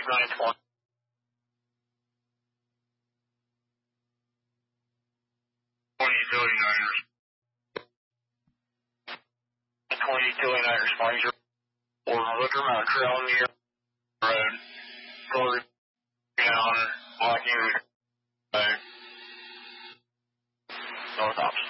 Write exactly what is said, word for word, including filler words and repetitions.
nine twenty. twenty Philly Niners. twenty Philly Niners, Springs. Or Looker Mountain Trail near road. Toward down, blocking route. North opposite.